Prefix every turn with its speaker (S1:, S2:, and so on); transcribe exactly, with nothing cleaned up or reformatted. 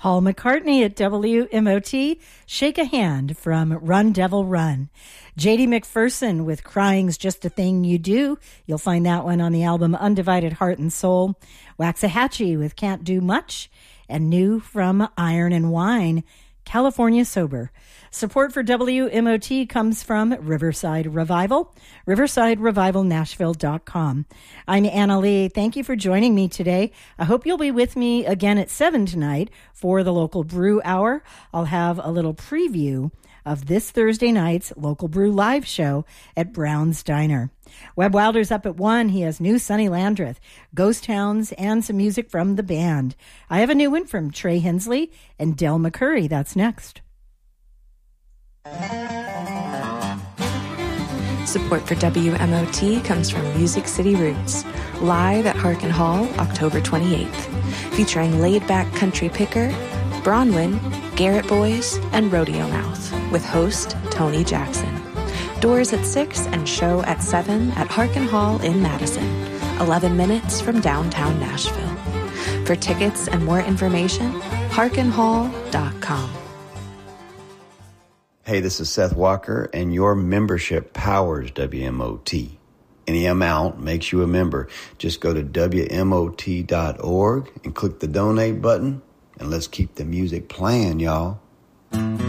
S1: Paul McCartney at W M O T, Shake a Hand from Run Devil Run. J D McPherson with Crying's Just a Thing You Do. You'll find that one on the album Undivided Heart and Soul. Waxahachie with Can't Do Much. And new from Iron and Wine, California Sober. Support for W M O T comes from Riverside Revival, riverside revival nashville dot com. I'm Anna Lee. Thank you for joining me today. I hope you'll be with me again at seven tonight for the Local Brew Hour. I'll have a little preview of this Thursday night's Local Brew live show at Brown's Diner. Webb Wilder's up at one. He has new Sonny Landreth, Ghost Towns, and some music from the band. I have a new one from Trey Hensley and Del McCurry. That's next.
S2: Support for W M O T comes from Music City Roots, live at Harkin Hall, October twenty-eighth, featuring laid-back country picker, Bronwyn, Garrett Boys, and Rodeo Mouth, with host Tony Jackson. Doors at six and show at seven at Harkin Hall in Madison, eleven minutes from downtown Nashville. For tickets and more information, harkin hall dot com.
S3: Hey, this is Seth Walker, and your membership powers W M O T. Any amount makes you a member. Just go to W M O T dot org and click the donate button, and let's keep the music playing, y'all.